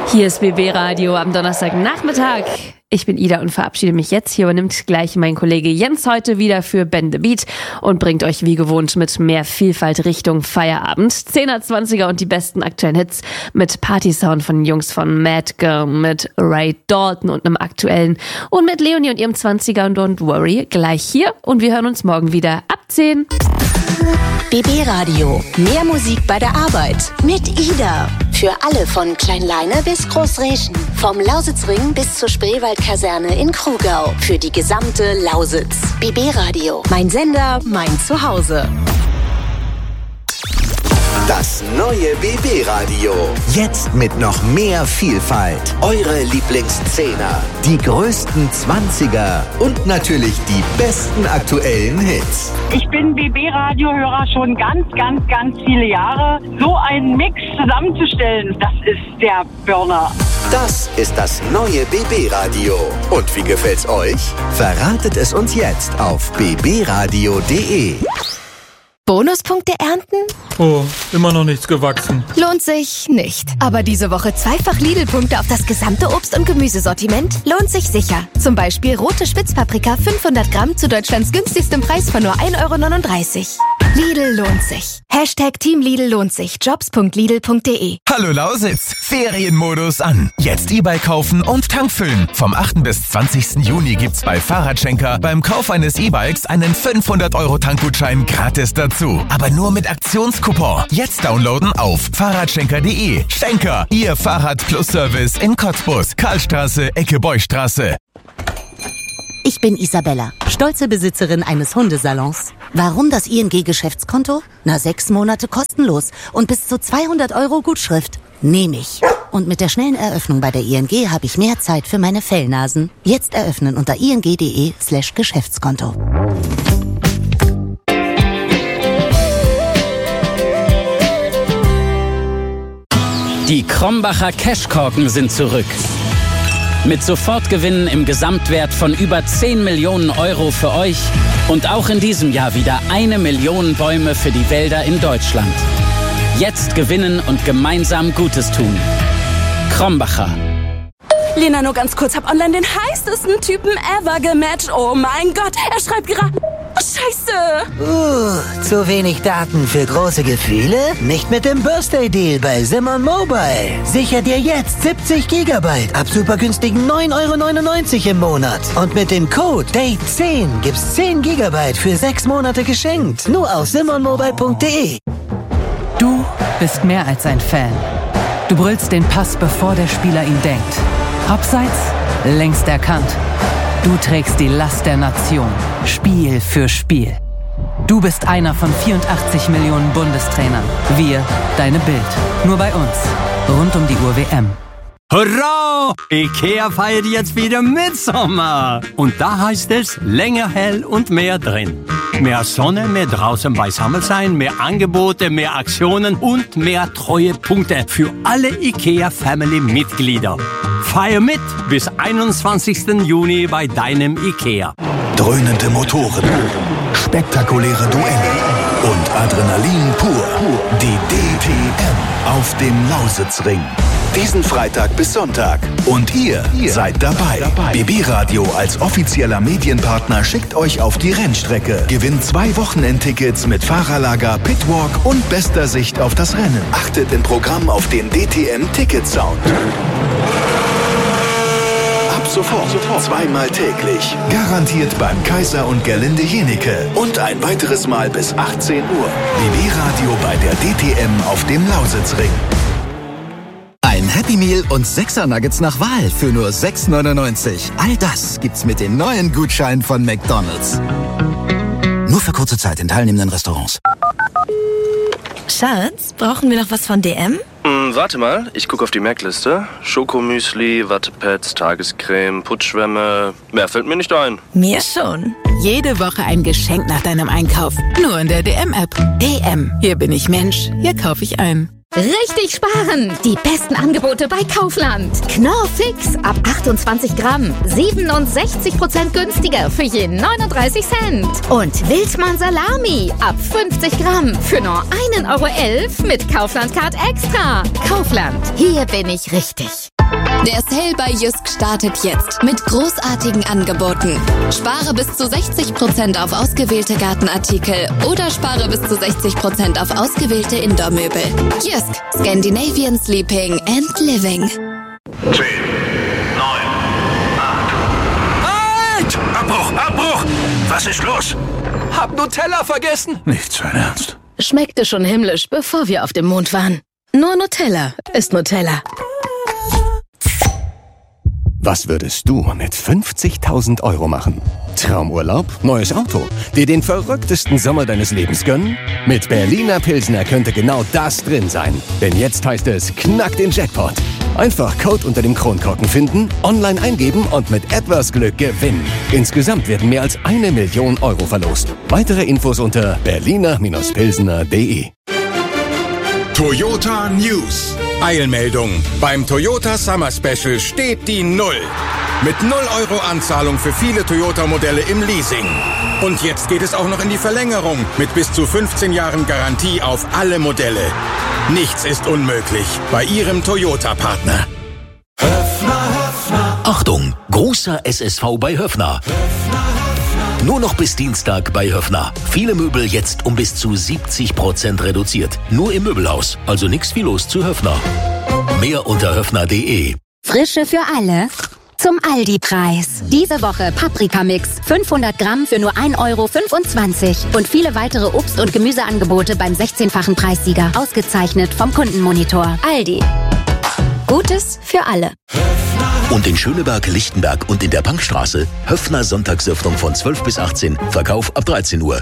Hier ist BB Radio am Donnerstagnachmittag. Ich bin Ida und verabschiede mich jetzt. Hier übernimmt gleich mein Kollege Jens heute wieder für Ben the Beat und bringt euch wie gewohnt mit mehr Vielfalt Richtung Feierabend. 10er, 20er und die besten aktuellen Hits mit Partysound von den Jungs von Mad Girl, mit Ray Dalton und einem aktuellen und mit Leonie und ihrem 20er und Don't Worry gleich hier und wir hören uns morgen wieder ab 10. BB Radio. Mehr Musik bei der Arbeit. Mit Ida. Für alle von Kleinleine bis Großreschen. Vom Lausitzring bis zur Spreewaldkaserne in Krugau. Für die gesamte Lausitz. BB Radio. Mein Sender, mein Zuhause. Das neue BB Radio. Jetzt mit noch mehr Vielfalt. Eure Lieblingszehner, die größten 20er und natürlich die besten aktuellen Hits. Ich bin BB-Radio-Hörer schon ganz viele Jahre. So einen Mix zusammenzustellen, das ist der Burner. Das ist das neue BB-Radio. Und wie gefällt's euch? Verratet es uns jetzt auf bbradio.de. Bonuspunkte ernten? Oh, immer noch nichts gewachsen. Lohnt sich nicht. Aber diese Woche zweifach Lidl-Punkte auf das gesamte Obst- und Gemüsesortiment lohnt sich sicher. Zum Beispiel rote Spitzpaprika 500 Gramm zu Deutschlands günstigstem Preis von nur 1,39 €. Lidl lohnt sich. #Team Lidl lohnt sich. Jobs.lidl.de. Hallo Lausitz, Ferienmodus an. Jetzt E-Bike kaufen und tankfüllen. Vom 8. bis 20. Juni gibt's bei Fahrradschenker beim Kauf eines E-Bikes einen 500 € Tankgutschein gratis dazu. Aber nur mit Aktionscoupon. Jetzt downloaden auf fahrradschenker.de. Schenker, Ihr Fahrrad-Plus-Service in Cottbus, Karlstraße, Ecke Beuchstraße. Ich bin Isabella, stolze Besitzerin eines Hundesalons. Warum das ING-Geschäftskonto? 6 Monate kostenlos und bis zu 200 € Gutschrift. Nehme ich. Und mit der schnellen Eröffnung bei der ING habe ich mehr Zeit für meine Fellnasen. Jetzt eröffnen unter ing.de/Geschäftskonto. Die Krombacher Cashkorken sind zurück. Mit Sofortgewinnen im Gesamtwert von über 10 Millionen € für euch und auch in diesem Jahr wieder 1 Million Bäume für die Wälder in Deutschland. Jetzt gewinnen und gemeinsam Gutes tun. Krombacher. Lena, nur ganz kurz, hab online den heißesten Typen ever gematcht. Oh mein Gott, er schreibt gerade... Scheiße! Zu wenig Daten für große Gefühle? Nicht mit dem Birthday-Deal bei Simon Mobile. Sicher dir jetzt 70 GB ab super günstigen 9,99 € im Monat. Und mit dem Code DATE10 gibt's 10 GB für 6 Monate geschenkt. Nur auf simonmobile.de. Du bist mehr als ein Fan. Du brüllst den Pass, bevor der Spieler ihn denkt. Abseits, längst erkannt. Du trägst die Last der Nation, Spiel für Spiel. Du bist einer von 84 Millionen Bundestrainern. Wir, deine Bild. Nur bei uns. Rund um die Uhr WM. Hurra! IKEA feiert jetzt wieder Mitsommer. Und da heißt es länger hell und mehr drin. Mehr Sonne, mehr draußen beisammen sein, mehr Angebote, mehr Aktionen und mehr Treuepunkte für alle IKEA-Family-Mitglieder. Feier mit bis 21. Juni bei deinem IKEA. Dröhnende Motoren, spektakuläre Duelle und Adrenalin pur. Die DTM auf dem Lausitzring. Diesen Freitag bis Sonntag. Und ihr seid dabei. BB Radio als offizieller Medienpartner schickt euch auf die Rennstrecke. Gewinnt 2 Wochenendtickets mit Fahrerlager, Pitwalk und bester Sicht auf das Rennen. Achtet im Programm auf den DTM-Ticket-Sound. Ab sofort 2-mal täglich. Garantiert beim Kaiser und Gerlinde Jenecke. Und ein weiteres Mal bis 18 Uhr. BB Radio bei der DTM auf dem Lausitzring. Ein Happy Meal und 6er Nuggets nach Wahl für nur 6,99 €. All das gibt's mit den neuen Gutscheinen von McDonald's. Nur für kurze Zeit in teilnehmenden Restaurants. Schatz, brauchen wir noch was von DM? Warte mal, ich gucke auf die Merkliste. Schokomüsli, Wattepads, Tagescreme, Putzschwämme. Mehr fällt mir nicht ein. Mir schon. Jede Woche ein Geschenk nach deinem Einkauf. Nur in der DM-App. DM. Hier bin ich Mensch. Hier kaufe ich ein. Richtig sparen! Die besten Angebote bei Kaufland. Knorr Fix ab 28 Gramm. 67% günstiger für je 39 Cent. Und Wildmann Salami ab 50 Gramm für nur 1,11 € mit Kaufland Card Extra. Kaufland, hier bin ich richtig. Der Sale bei Jysk startet jetzt mit großartigen Angeboten. Spare bis zu 60% auf ausgewählte Gartenartikel oder spare bis zu 60% auf ausgewählte Indoor-Möbel. Jysk, Scandinavian Sleeping and Living. 10, 9, 8. Halt! Abbruch! Was ist los? Hab Nutella vergessen. Nicht sein Ernst. Schmeckte schon himmlisch, bevor wir auf dem Mond waren. Nur Nutella ist Nutella. Was würdest du mit 50.000 € machen? Traumurlaub? Neues Auto? Dir den verrücktesten Sommer deines Lebens gönnen? Mit Berliner Pilsner könnte genau das drin sein. Denn jetzt heißt es, knack den Jackpot. Einfach Code unter dem Kronkorken finden, online eingeben und mit etwas Glück gewinnen. Insgesamt werden mehr als 1 Million € verlost. Weitere Infos unter berliner-pilsner.de. Toyota News. Eilmeldung. Beim Toyota Summer Special steht die 0. Mit 0 € Anzahlung für viele Toyota-Modelle im Leasing. Und jetzt geht es auch noch in die Verlängerung mit bis zu 15 Jahren Garantie auf alle Modelle. Nichts ist unmöglich bei Ihrem Toyota-Partner. Achtung, großer SSV bei Höffner. Nur noch bis Dienstag bei Höffner. Viele Möbel jetzt um bis zu 70% reduziert. Nur im Möbelhaus, also nix wie los zu Höffner. Mehr unter höffner.de. Frische für alle zum Aldi-Preis. Diese Woche Paprikamix 500 Gramm für nur 1,25 € und viele weitere Obst- und Gemüseangebote beim 16-fachen Preissieger. Ausgezeichnet vom Kundenmonitor. Aldi. Gutes für alle. Und in Schöneberg, Lichtenberg und in der Bankstraße Höffner Sonntagsöffnung von 12 bis 18, Verkauf ab 13 Uhr.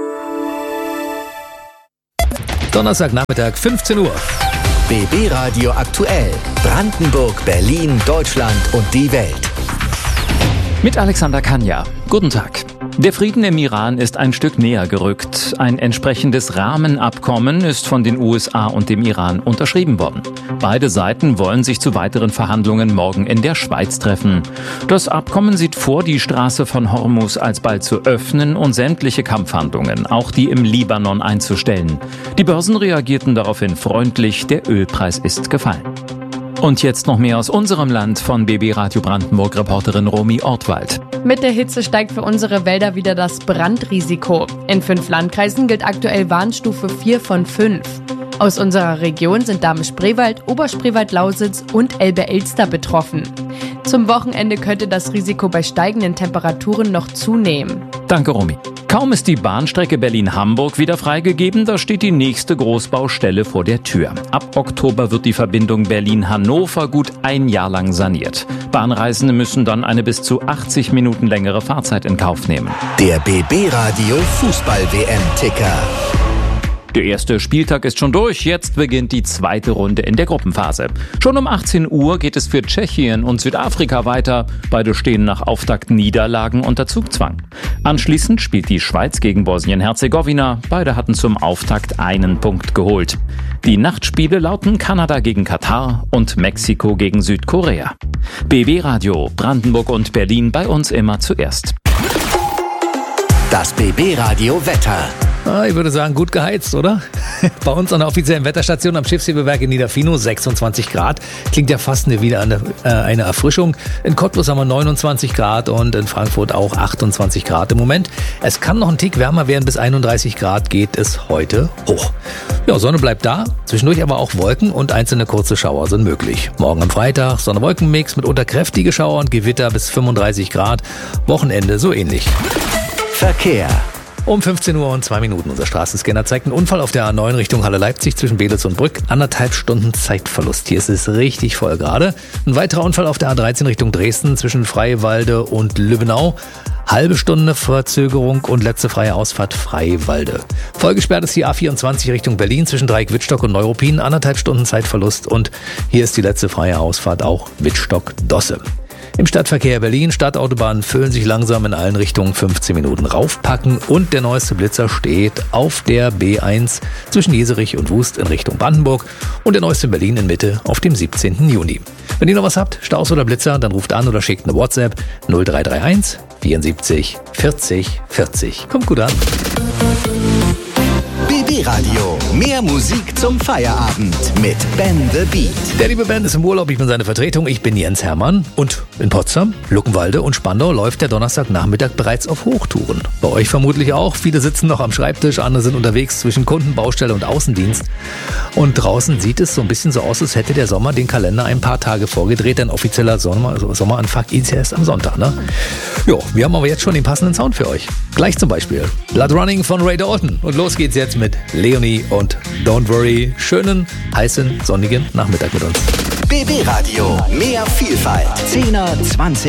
Donnerstagnachmittag, 15 Uhr. BB Radio aktuell. Brandenburg, Berlin, Deutschland und die Welt. Mit Alexander Kanja. Guten Tag. Der Frieden im Iran ist ein Stück näher gerückt. Ein entsprechendes Rahmenabkommen ist von den USA und dem Iran unterschrieben worden. Beide Seiten wollen sich zu weiteren Verhandlungen morgen in der Schweiz treffen. Das Abkommen sieht vor, die Straße von Hormuz alsbald zu öffnen und sämtliche Kampfhandlungen, auch die im Libanon, einzustellen. Die Börsen reagierten daraufhin freundlich, der Ölpreis ist gefallen. Und jetzt noch mehr aus unserem Land von BB Radio Brandenburg-Reporterin Romy Ortwald. Mit der Hitze steigt für unsere Wälder wieder das Brandrisiko. In 5 Landkreisen gilt aktuell Warnstufe 4 von 5. Aus unserer Region sind Dahme-Spreewald, Oberspreewald-Lausitz und Elbe-Elster betroffen. Zum Wochenende könnte das Risiko bei steigenden Temperaturen noch zunehmen. Danke, Romy. Kaum ist die Bahnstrecke Berlin-Hamburg wieder freigegeben, da steht die nächste Großbaustelle vor der Tür. Ab Oktober wird die Verbindung Berlin-Hannover gut 1 Jahr lang saniert. Bahnreisende müssen dann eine bis zu 80 Minuten längere Fahrzeit in Kauf nehmen. Der BB Radio Fußball-WM-Ticker. Der erste Spieltag ist schon durch, jetzt beginnt die zweite Runde in der Gruppenphase. Schon um 18 Uhr geht es für Tschechien und Südafrika weiter. Beide stehen nach Auftakt-Niederlagen unter Zugzwang. Anschließend spielt die Schweiz gegen Bosnien-Herzegowina. Beide hatten zum Auftakt 1 Punkt geholt. Die Nachtspiele lauten Kanada gegen Katar und Mexiko gegen Südkorea. BB Radio, Brandenburg und Berlin, bei uns immer zuerst. Das BB Radio Wetter. Ich würde sagen, gut geheizt, oder? Bei uns an der offiziellen Wetterstation am Schiffshebewerk in Niederfino 26 Grad. Klingt ja fast wieder eine Erfrischung. In Cottbus haben wir 29 Grad und in Frankfurt auch 28 Grad im Moment. Es kann noch ein Tick wärmer werden, bis 31 Grad geht es heute hoch. Ja, Sonne bleibt da, zwischendurch aber auch Wolken und einzelne kurze Schauer sind möglich. Morgen am Freitag Sonne-Wolken-Mix mit kräftige Schauer und Gewitter bis 35 Grad. Wochenende so ähnlich. Verkehr. Um 15 Uhr und 2 Minuten. Unser Straßenscanner zeigt einen Unfall auf der A9 Richtung Halle-Leipzig zwischen Beelitz und Brück. 1,5 Stunden Zeitverlust. Hier ist es richtig voll gerade. Ein weiterer Unfall auf der A13 Richtung Dresden zwischen Freiwalde und Lübbenau. Halbe Stunde Verzögerung und letzte freie Ausfahrt Freiwalde. Vollgesperrt ist die A24 Richtung Berlin zwischen Dreieck-Wittstock und Neuruppin. 1,5 Stunden Zeitverlust und hier ist die letzte freie Ausfahrt auch Wittstock-Dosse. Im Stadtverkehr Berlin, Stadtautobahnen füllen sich langsam in allen Richtungen, 15 Minuten raufpacken und der neueste Blitzer steht auf der B1 zwischen Jeserich und Wust in Richtung Brandenburg und der neueste in Berlin in Mitte auf dem 17. Juni. Wenn ihr noch was habt, Staus oder Blitzer, dann ruft an oder schickt eine WhatsApp 0331 74 40 40. Kommt gut an. BB Radio. Mehr Musik zum Feierabend mit Ben the Beat. Der liebe Ben ist im Urlaub, ich bin seine Vertretung. Ich bin Jens Hermann. Und in Potsdam, Luckenwalde und Spandau läuft der Donnerstagnachmittag bereits auf Hochtouren. Bei euch vermutlich auch. Viele sitzen noch am Schreibtisch, andere sind unterwegs zwischen Kunden, Baustelle und Außendienst. Und draußen sieht es so ein bisschen so aus, als hätte der Sommer den Kalender ein paar Tage vorgedreht. Denn offizieller Sommeranfang ist ja erst am Sonntag, ne? Jo, wir haben aber jetzt schon den passenden Sound für euch. Gleich zum Beispiel Blood Running von Ray Dalton. Und los geht's jetzt mit Leonie und Don't Worry. Schönen, heißen, sonnigen Nachmittag mit uns. BB Radio. Mehr Vielfalt. 10er, 20